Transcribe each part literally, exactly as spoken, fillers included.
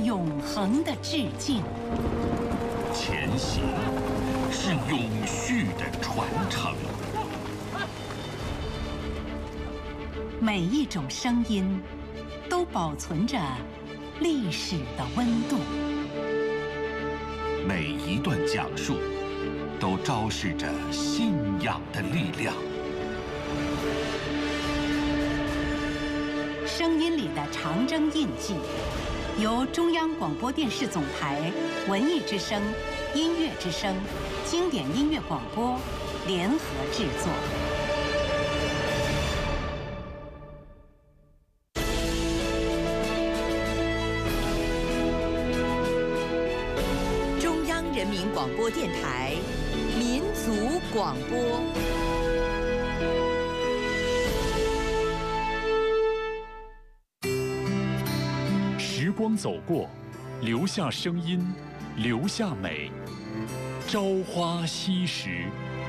永恒的致敬。 前行是永续的传承。 每一种声音都保存着历史的温度， 每一段讲述都昭示着信仰的力量。 声音里的长征印记，由中央广播电视总台文艺之声、音乐之声、经典音乐广播联合制作。 中央人民广播电台民族广播。 时光走过，留下声音，留下美。朝花夕拾。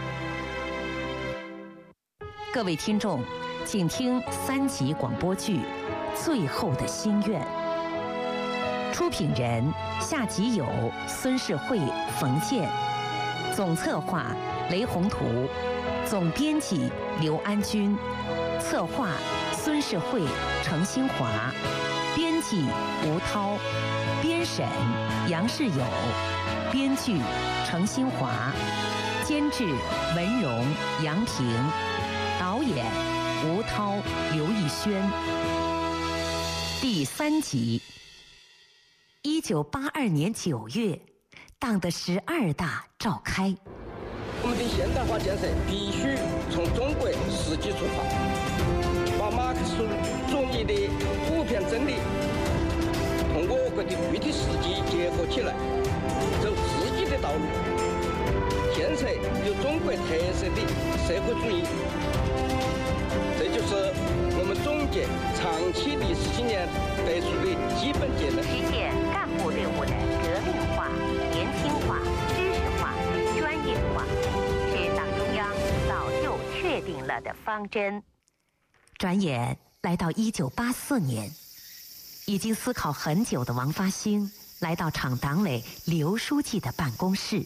各位听众，请听三集广播剧《最后的心愿》。出品人夏吉友、孙世慧、冯健，总策划雷宏图，总编辑刘安军，策划孙世慧、程新华。编辑吴涛，编审杨世友，编剧程新华，监制文荣、杨平，导演吴涛、刘奕轩。第三集。一九八二年九月，党的十二大召开。 我们的现代化建设必须从中国实际出发，把马克思主义的普遍真理同我国的具体实际结合起来，走自己的道路，建设有中国特色的社会主义。这就是我们总结长期历史经验得出的基本结论。 实现干部队伍的革命化、年轻化、知识化、专业化，是党中央早就确定了的方针。转眼来到一九八四年，已经思考很久的王发兴来到厂党委刘书记的办公室。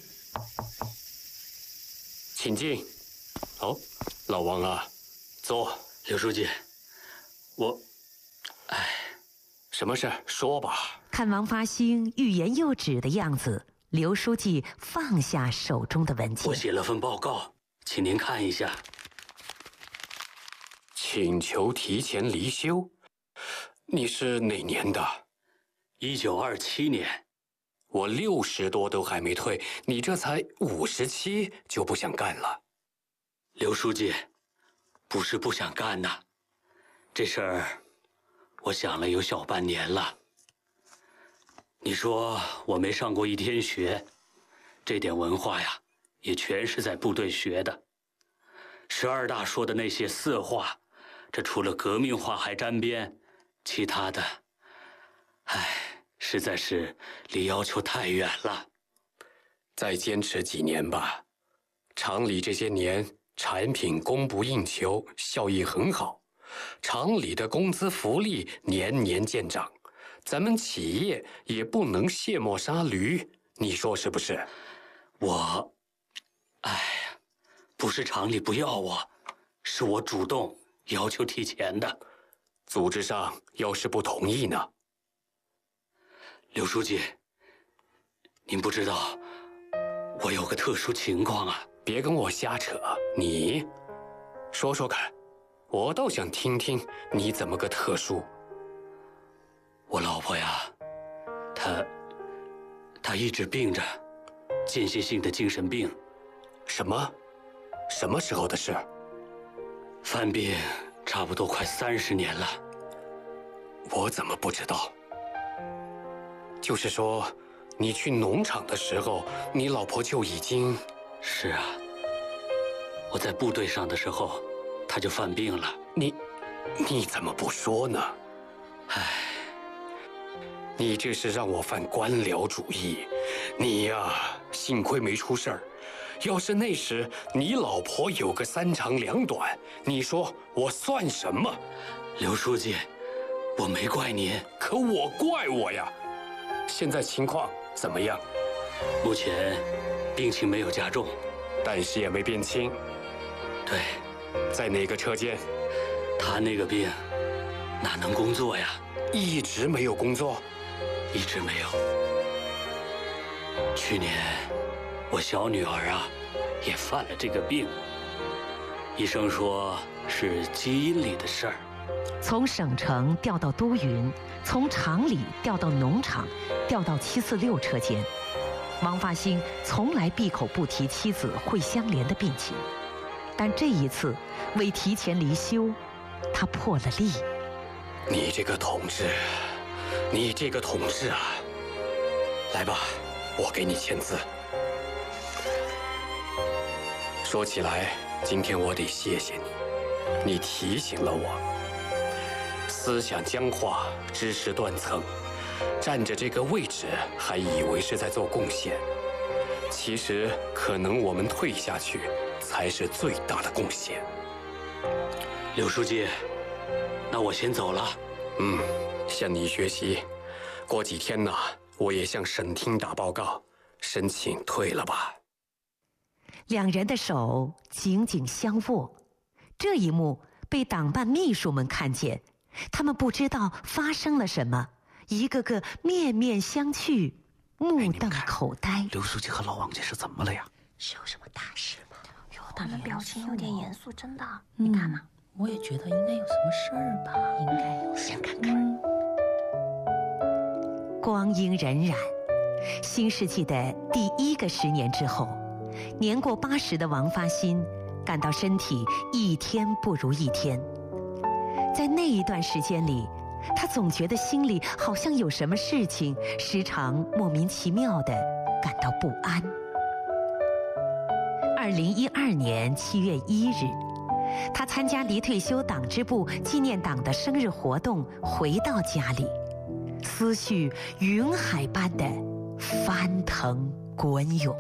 请进。哦，老王啊，坐。刘书记，我，哎，什么事说吧。 看王发兴欲言又止的样子，刘书记放下手中的文件。 我写了份报告，请您看一下。请求提前离休。你是哪年的？一九二七年。我六十多都还没退，你这才五十七就不想干了。刘书记，不是不想干呐，这事儿我想了有小半年了。你说我没上过一天学，这点文化呀，也全是在部队学的。十二大说的那些色话，这除了革命话还沾边，其他的，唉，实在是离要求太远了。再坚持几年吧，厂里这些年产品供不应求，效益很好，厂里的工资福利年年见涨，咱们企业也不能卸磨杀驴，你说是不是？我，哎，不是厂里不要我，是我主动要求提前的。组织上要是不同意呢？刘书记，您不知道我有个特殊情况啊。别跟我瞎扯，你说说看，我倒想听听你怎么个特殊。我老婆呀，她她一直病着，间歇性的精神病。什么？什么时候的事？犯病差不多快三十年了。我怎么不知道？就是说，你去农场的时候，你老婆就已经……是啊，我在部队上的时候，她就犯病了。你，你怎么不说呢？唉，你这是让我犯官僚主义。你呀，幸亏没出事儿。要是那时你老婆有个三长两短，你说我算什么？刘书记，我没怪您，可我怪我呀。 现在情况怎么样？ 目前病情没有加重， 但是也没变轻。 对， 在哪个车间？ 他那个病哪能工作呀？ 一直没有工作， 一直没有。去年我小女儿啊也犯了这个病，医生说是基因里的事儿。 从省城调到都匀，从厂里调到农场，调到七四六车间，王发兴从来闭口不提妻子惠香莲的病情，但这一次为提前离休，他破了例。 你这个同志，你这个同志啊！来吧，我给你签字。说起来，今天我得谢谢你，你提醒了我。思想僵化，知识断层，站着这个位置还以为是在做贡献，其实可能我们退下去才是最大的贡献。 刘书记，那我先走了。 嗯，向你学习。过几天呢，我也向省厅打报告，申请退了吧。 两人的手紧紧相握，这一幕被党办秘书们看见，他们不知道发生了什么，一个个面面相觑，目瞪口呆。 刘书记和老王家是怎么了呀？ 是有什么大事吗？哟，他们表情有点严肃，真的。 嗯、 你看嘛， 我也觉得应该有什么事儿吧，应该有。 先看看。 嗯、 光阴荏苒，新世纪的第一个十年之后，年过八十的王发新感到身体一天不如一天。在那一段时间里，他总觉得心里好像有什么事情，时常莫名其妙地感到不安。二零一二年七月一日，他参加离退休党支部纪念党的生日活动，回到家里，思绪云海般的翻腾滚涌。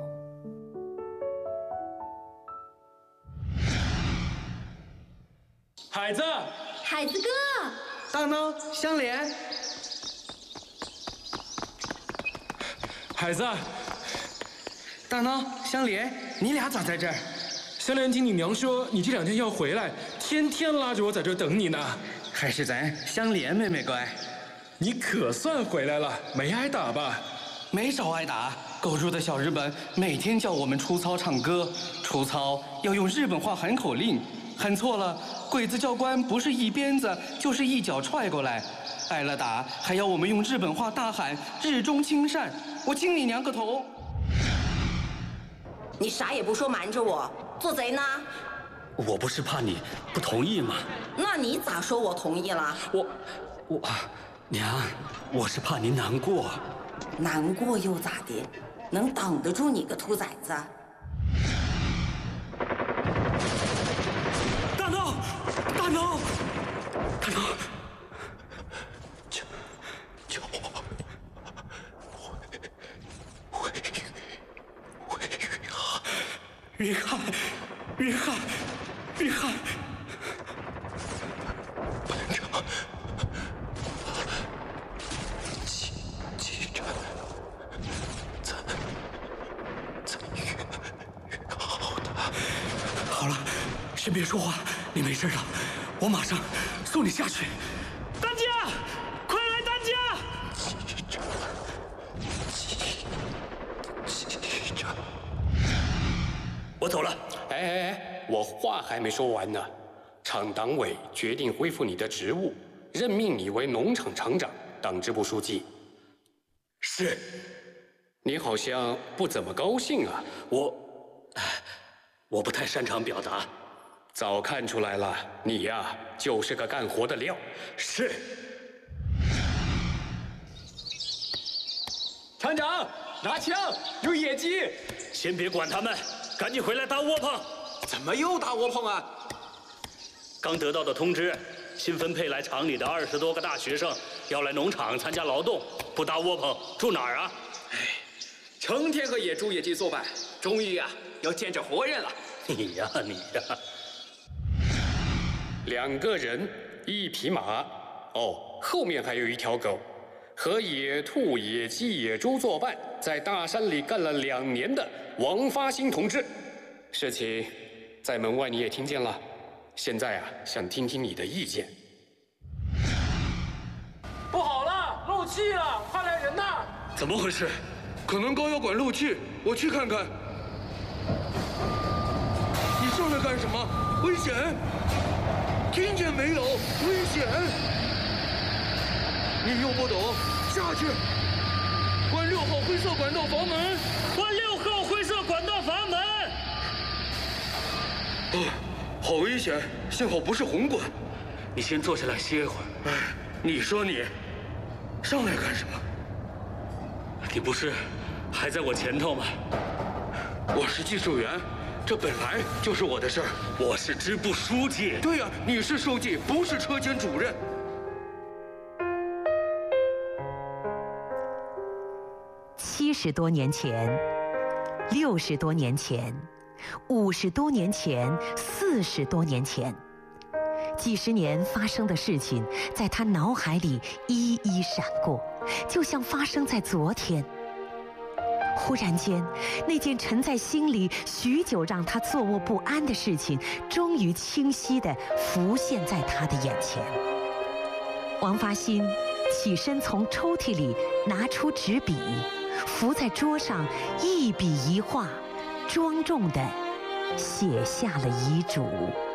海子， 海子哥， 大孬，香莲， 海子， 大孬，香莲，你俩咋在这儿？ 香莲听你娘说你这两天要回来，天天拉着我在这儿等你呢。 还是咱香莲妹妹乖。 你可算回来了，没挨打吧？ 没少挨打。狗猪的小日本每天叫我们出操唱歌，出操要用日本话喊口令，喊错了，鬼子教官不是一鞭子就是一脚踹过来，挨了打还要我们用日本话大喊日中亲善，我亲你娘个头！ 你啥也不说，瞒着我做贼呢？ 我不是怕你不同意吗？ 那你咋说我同意了？ 我我娘，我是怕您难过。 难过又咋的？能挡得住你个兔崽子？ 大孬，大孬，大孬，救救我！回回回云汉，云汉，云汉，云汉，班长，记记着，咱咱越越好的。好了，先别说话，你没事的，我马上送你下去。担架，快来担架！记着，记记着。我走了。 哎哎哎，我话还没说完呢。厂党委决定恢复你的职务，任命你为农场厂长、党支部书记。 是。 你好像不怎么高兴啊。 我，我不太擅长表达。 早看出来了，你呀就是个干活的料。 是。 厂长，拿枪，有野鸡。 先别管他们，赶紧回来打窝棚。 怎么又打窝棚啊？ 刚得到的通知，新分配来厂里的二十多个大学生要来农场参加劳动，不搭窝棚住哪儿啊？ 哎，成天和野猪野鸡作伴，终于啊要见着活人了。 你呀你呀， 两个人一匹马，哦，后面还有一条狗。 和野兔、野鸡、野猪作伴，在大山里干了两年的王发兴同志。事情在门外你也听见了，现在啊，想听听你的意见。 不好了，漏气了，快来人呐！ 怎么回事？可能高压管漏气，我去看看。你上来干什么？危险！听见没有？危险！你又不懂，下去！关六号灰色管道阀门！ 关六号灰色管道阀门！ 哦，好危险！幸好不是红管。 你先坐下来歇一会儿。 哎，你说你上来干什么？ 你不是还在我前头吗？ 我是技术员，这本来就是我的事儿。 我是支部书记。 对呀、啊，你是书记，不是车间主任。 七十多年前，六十多年前，五十多年前，四十多年前，几十年发生的事情，在他脑海里一一闪过，就像发生在昨天。忽然间，那件沉在心里许久让他坐卧不安的事情，终于清晰地浮现在他的眼前。王发兴起身从抽屉里拿出纸笔，伏在桌上，一笔一画，庄重地写下了遗嘱。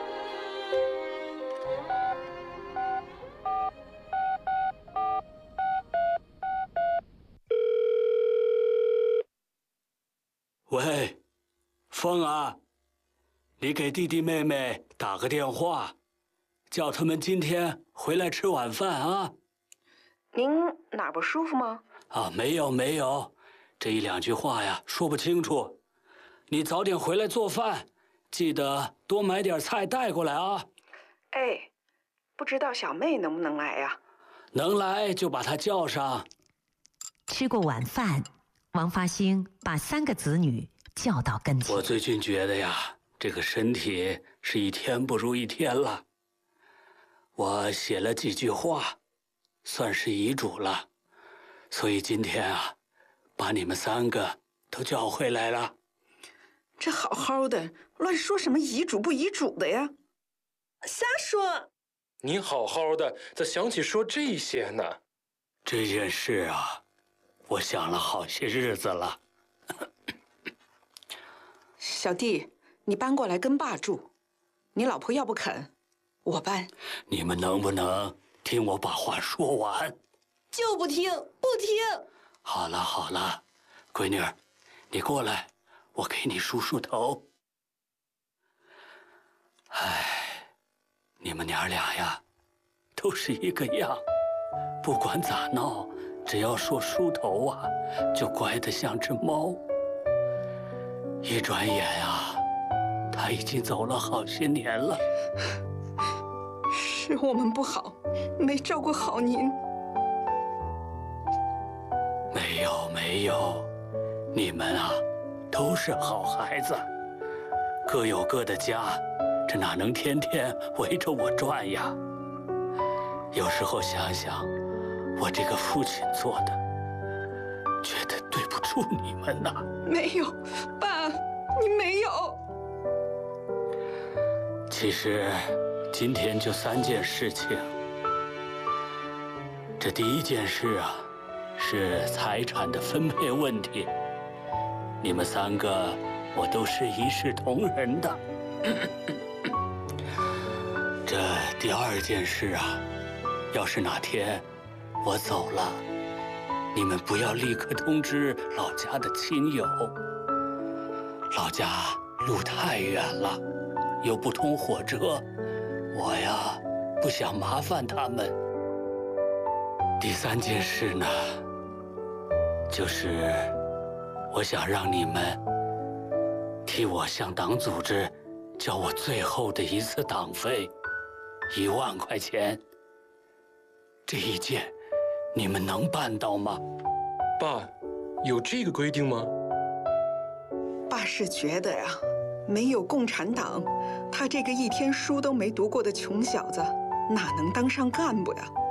喂，凤啊，你给弟弟妹妹打个电话，叫他们今天回来吃晚饭啊。 您哪不舒服吗？ 啊，没有没有，这一两句话呀说不清楚。你早点回来做饭，记得多买点菜带过来啊。 哎，不知道小妹能不能来呀？ 能来就把她叫上。 吃过晚饭，王发兴把三个子女叫到跟前。 我最近觉得呀，这个身体是一天不如一天了。我写了几句话，算是遗嘱了，所以今天啊，把你们三个都叫回来了。 这好好的，乱说什么遗嘱不遗嘱的呀？瞎说！ 你好好的，咋想起说这些呢？ 这件事啊，我想了好些日子了。 小弟，你搬过来跟爸住，你老婆要不肯，我搬。 你们能不能听我把话说完？ 就不听，不听。 好了好了，闺女儿，你过来，我给你梳梳头。唉，你们娘俩呀，都是一个样，不管咋闹，只要说梳头啊，就乖得像只猫。一转眼啊，他已经走了好些年了。 是我们不好，没照顾好您。 没有没有，你们啊，都是好孩子，各有各的家，这哪能天天围着我转呀？有时候想想，我这个父亲做的，觉得对不住你们呐。 没有，爸，你没有。 其实，今天就三件事情。这第一件事啊，是财产的分配问题。你们三个，我都是一视同仁的。这第二件事啊，要是哪天我走了，你们不要立刻通知老家的亲友。老家路太远了，又不通火车，我呀不想麻烦他们。第三件事呢，就是我想让你们替我向党组织交我最后的一次党费，一万块钱。这一件你们能办到吗？ 爸，有这个规定吗？ 爸是觉得呀，没有共产党，他这个一天书都没读过的穷小子，哪能当上干部呀？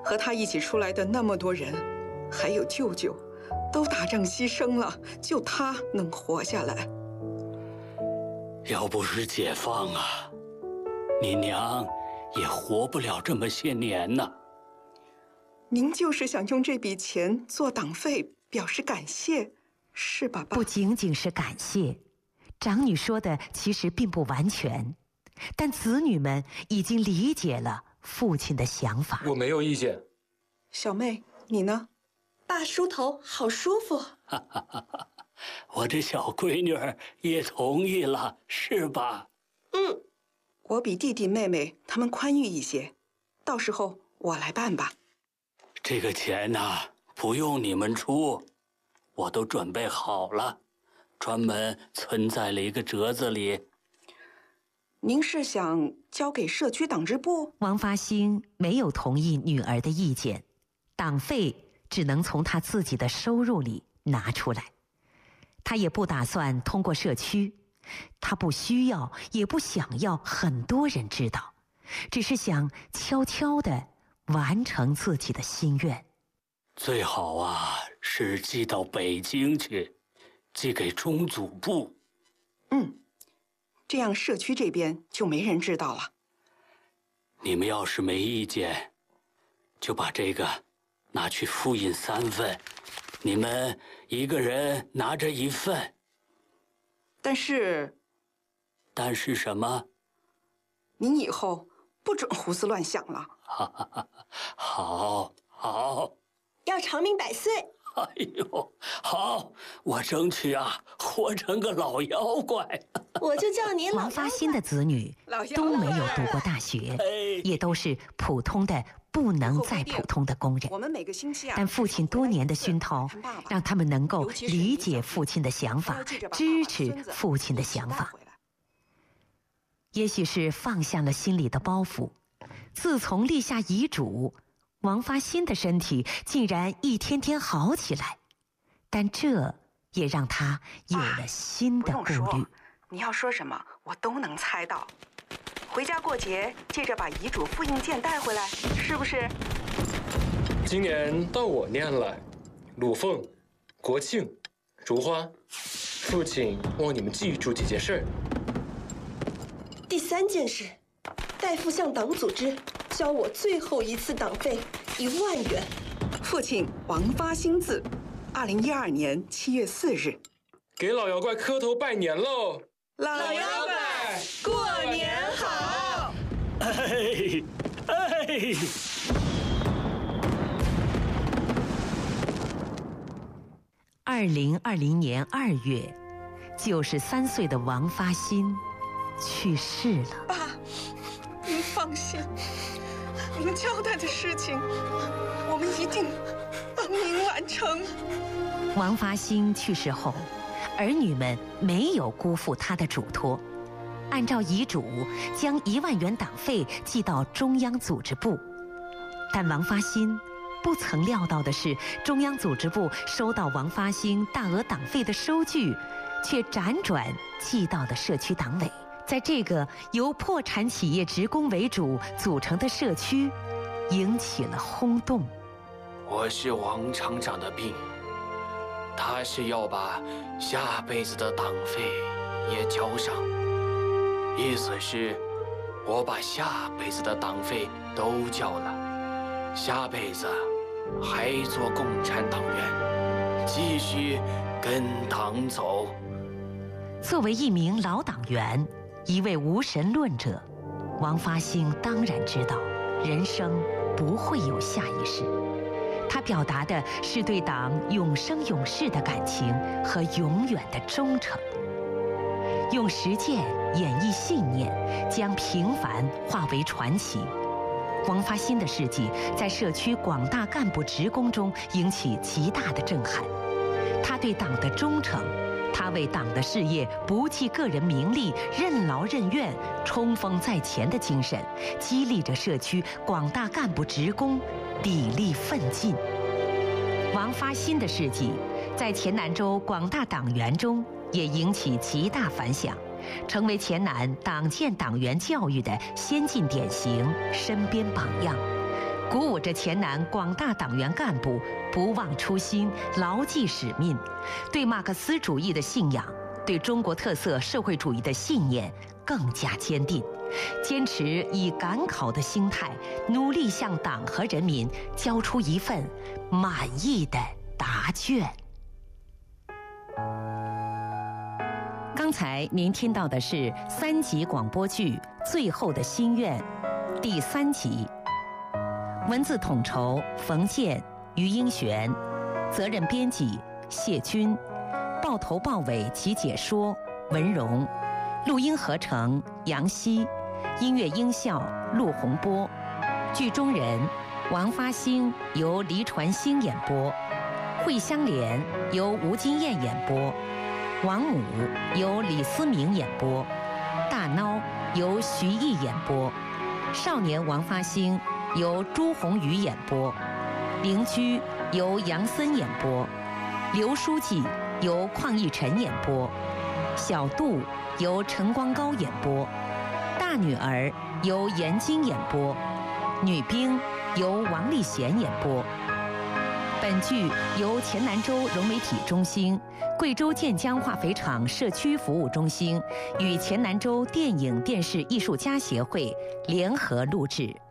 和他一起出来的那么多人，还有舅舅，都打仗牺牲了，就他能活下来。 要不是解放啊，你娘也活不了这么些年呢。 您就是想用这笔钱做党费，表示感谢，是吧，爸？ 不仅仅是感谢，长女说的其实并不完全，但子女们已经理解了父亲的想法。 我没有意见。 小妹，你呢？ 爸梳头好舒服。 哈哈哈哈，我这小闺女儿也同意了，是吧？ 嗯，我比弟弟妹妹他们宽裕一些，到时候我来办吧。 这个钱呐，不用你们出，我都准备好了，专门存在了一个折子里。 您是想交给社区党支部？ 王发兴没有同意女儿的意见，党费只能从他自己的收入里拿出来。他也不打算通过社区，他不需要，也不想要很多人知道，只是想悄悄地完成自己的心愿。 最好啊，是寄到北京去，寄给中组部。 嗯，这样社区这边就没人知道了。 你们要是没意见，就把这个拿去复印三份，你们一个人拿着一份。 但是， 但是什么？ 您以后不准胡思乱想了。 好，好。 要长命百岁。 哎呦，好，我争取啊，活成个老妖怪。 我就叫你老妖怪。 王发兴的子女都没有读过大学，也都是普通的不能再普通的工人。 我们每个星期啊， 但父亲多年的熏陶，让他们能够理解父亲的想法，支持父亲的想法。也许是放下了心里的包袱，自从立下遗嘱，王发兴的身体竟然一天天好起来，但这也让他有了新的顾虑。 你要说什么，我都能猜到。回家过节，借着把遗嘱复印件带回来，是不是？ 今年到我念了，鲁凤、国庆、如花，父亲望你们记住几件事儿。 第三件事，代父向党组织交我最后一次党费一万元。 父亲王发兴字，二零一二年七月四日。 给老妖怪磕头拜年喽！ 老妖怪，过年好！ 哎哎！ 二零二零年二月，九十三岁的王发兴去世了。 爸，您放心，您交代的事情，我们一定帮您完成。 王发兴去世后，儿女们没有辜负他的嘱托，按照遗嘱将一万元党费寄到中央组织部。但王发兴不曾料到的是，中央组织部收到王发兴大额党费的收据，却辗转寄到了社区党委。在这个由破产企业职工为主组成的社区，引起了轰动。 我是王厂长的病，他是要把下辈子的党费也交上，意思是，我把下辈子的党费都交了，下辈子还做共产党员，继续跟党走。 作为一名老党员，一位无神论者，王发兴当然知道人生不会有下一世。他表达的是对党永生永世的感情和永远的忠诚，用实践演绎信念，将平凡化为传奇。王发兴的事迹在社区广大干部职工中引起极大的震撼。他对党的忠诚，他为党的事业不计个人名利、任劳任怨、冲锋在前的精神，激励着社区广大干部职工砥砺奋进。王发兴的事迹在黔南州广大党员中也引起极大反响，成为黔南党建党员教育的先进典型、身边榜样。 鼓舞着前南广大党员干部不忘初心、牢记使命，对马克思主义的信仰、对中国特色社会主义的信念更加坚定，坚持以赶考的心态，努力向党和人民交出一份满意的答卷。刚才您听到的是三集广播剧《最后的心愿》第三集，文字统筹冯健、于英璇，责任编辑谢军，报头报尾及解说文荣，录音合成杨希，音乐音效陆洪波，剧中人王发兴由黎传兴演播，惠香莲由吴金燕演播，王母由李思明演播，大孬由徐毅演播，少年王发兴由朱红宇演播，邻居由杨森演播，刘书记由邝义晨演播，小杜由陈光高演播，大女儿由严晶演播，女兵由王丽贤演播。本剧由黔南州融媒体中心、贵州建江化肥厂社区服务中心与黔南州电影电视艺术家协会联合录制。